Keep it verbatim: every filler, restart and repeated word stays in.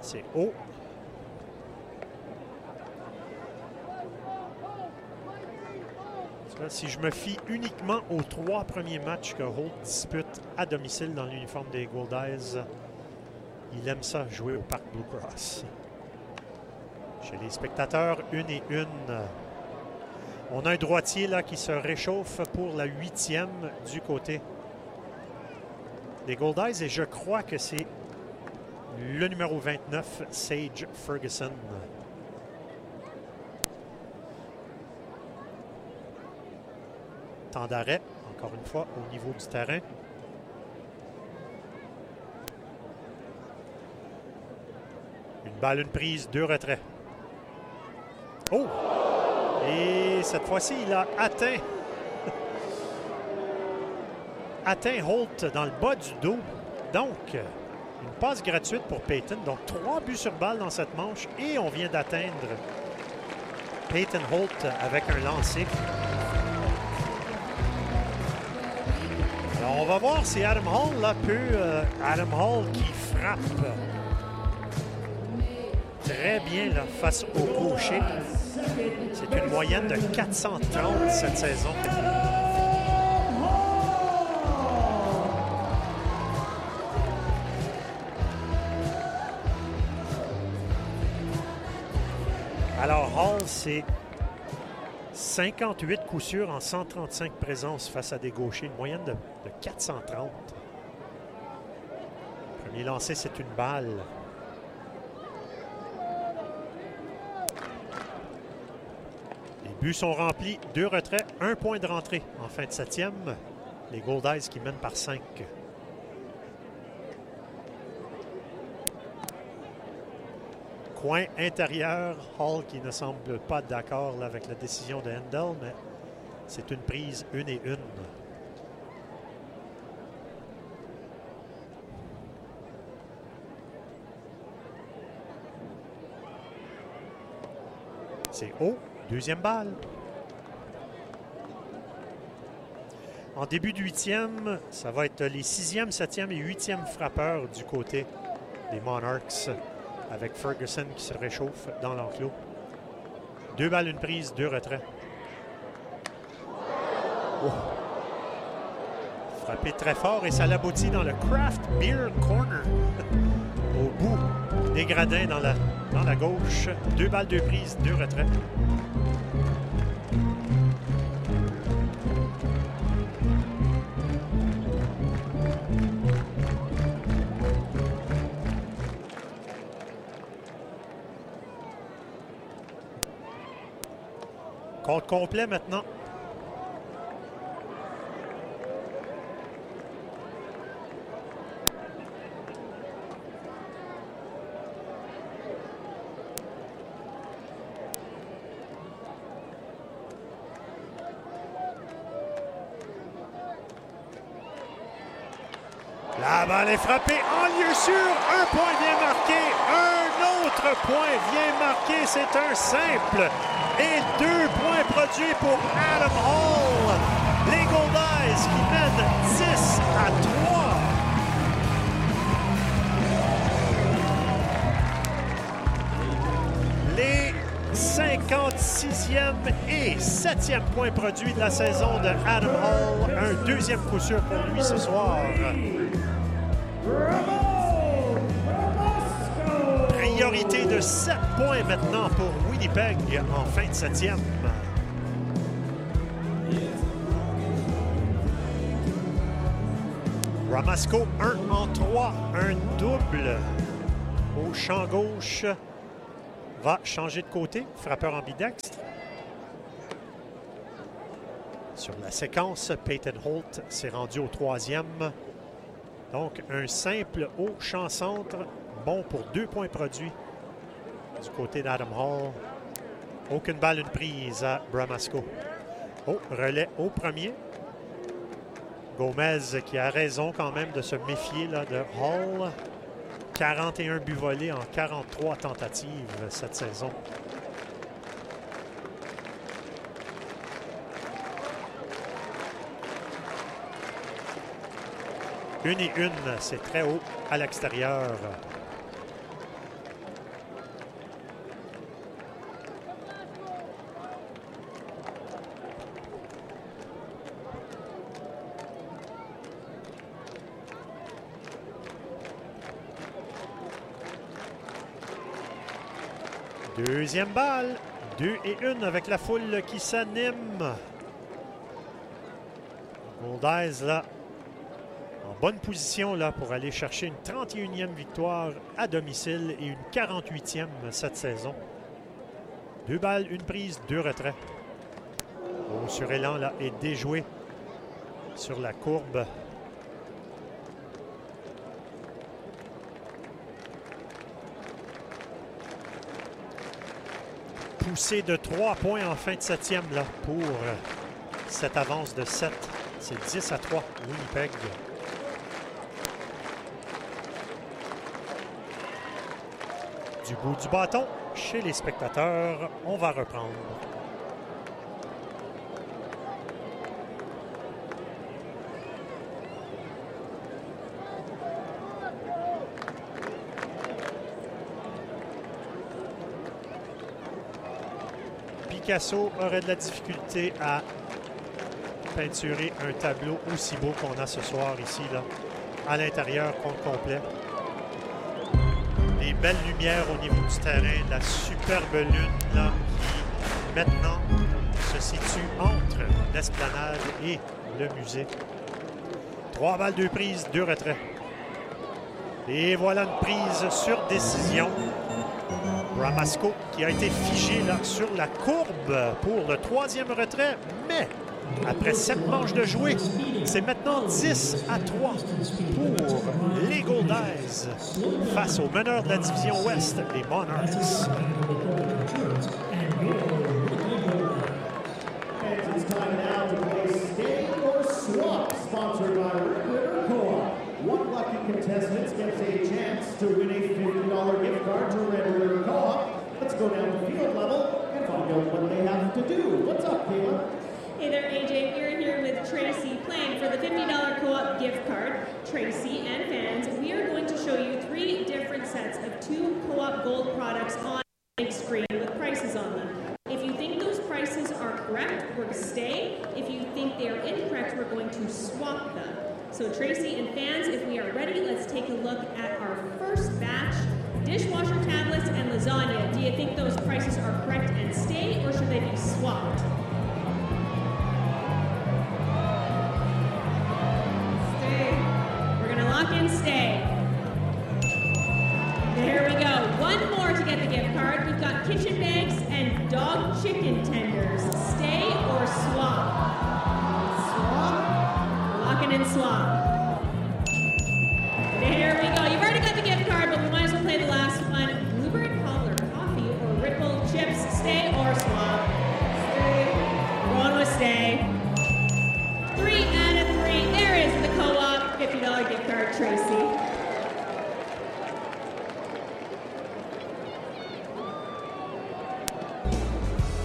C'est haut. Là, si je me fie uniquement aux trois premiers matchs que Holt dispute à domicile dans l'uniforme des Goldeyes, il aime ça jouer au Parc Blue Cross. Chez les spectateurs, une et une. On a un droitier là qui se réchauffe pour la huitième du côté des Goldeyes et je crois que c'est le numéro vingt-neuf, Sage Ferguson. Temps d'arrêt, encore une fois, au niveau du terrain. Une balle, une prise, deux retraits. Oh! Et cette fois-ci, il a atteint atteint Holt dans le bas du dos. Donc, une passe gratuite pour Peyton. Donc, trois buts sur balle dans cette manche. Et on vient d'atteindre Peyton Holt avec un lancer. Alors, on va voir si Adam Hall là, peut... Euh, Adam Hall qui frappe très bien là, face au gaucher. C'est une moyenne de quatre cent trente cette saison. Alors, Hall, c'est cinquante-huit coups sûrs en cent trente-cinq présences face à des gauchers. Une moyenne de, de quatre cent trente. Premier lancé, c'est une balle. Les buts sont remplis. Deux retraits, un point de rentrée en fin de septième. Les Goldeyes qui mènent par cinq. Coin intérieur, Hall qui ne semble pas d'accord avec la décision de Handel, mais c'est une prise une et une. C'est haut, deuxième balle. En début de huitième, ça va être les sixième, septième et huitième frappeurs du côté des Monarchs, avec Ferguson qui se réchauffe dans l'enclos. Deux balles, une prise, deux retraits. Oh. Frappé très fort et ça l'aboutit dans le Craft Beer Corner. Au bout des gradins dans la, dans la gauche. Deux balles, deux prises, deux retraits. Compte complet maintenant. La balle est frappée en lieu sûr. Un point vient marquer. Un autre point vient marquer. C'est un simple. Et deux points produits pour Adam Hall. Les Goldeyes qui mènent dix à trois. Les cinquante-sixième et septième point produit de la saison de Adam Hall. Un deuxième coup sûr pour lui ce soir. Priorité de sept points maintenant pour Winnipeg en fin de septième. Ramasco, un en trois, un double au champ gauche. Va changer de côté, frappeur ambidextre. Sur la séquence, Peyton Holt s'est rendu au troisième. Donc, un simple au champ centre. Bon pour deux points produits du côté d'Adam Hall. Aucune balle, une prise à Ramasco. Oh, relais au premier. Gomez qui a raison quand même de se méfier là, de Hall. quarante et un buts volés en quarante-trois tentatives cette saison. Une et une, c'est très haut à l'extérieur. Deuxième balle. Deux et une avec la foule qui s'anime. Goldeyes, là, en bonne position là, pour aller chercher une trente et unième victoire à domicile et une quarante-huitième cette saison. Deux balles, une prise, deux retraits. Oh, sur élan là, est déjoué sur la courbe. Poussée de trois points en fin de septième là, pour cette avance de sept. C'est dix à trois, Winnipeg. Du bout du bâton, chez les spectateurs, on va reprendre. Picasso aurait de la difficulté à peinturer un tableau aussi beau qu'on a ce soir ici, là, à l'intérieur, compte complet. Les belles lumières au niveau du terrain, la superbe lune là, qui maintenant se situe entre l'esplanade et le musée. Trois balles, deux prises, deux retraits. Et voilà une prise sur décision. Ramasco qui a été figé là, sur la courbe pour le troisième retrait, mais après sept manches de jouer, c'est maintenant dix à trois pour les Goldeyes face aux meneurs de la division Ouest, les Monarchs. One lucky contestant gets a chance to win a fifty dollar gift card to Red River Co-op. Let's go down to field level and find out what they have to do. What's up, Kayla? Hey there, A J. We're here with Tracy playing for the fifty dollar co-op gift card. Tracy and fans, we are going to show you three different sets of two co-op gold products on the big screen with prices on them. If you think those prices are correct, we're going to stay. If you think they are incorrect, we're going to swap them. So Tracy and fans, if we are ready, let's take a look at our first batch. Dishwasher tablets and lasagna. Do you think those prices are correct and stay, or should they be swapped? Stay. We're gonna lock in stay. There we go. One more to get the gift card. We've got kitchen bags and dog chicken tenders. Stay or swap? Swap. Locking in swap.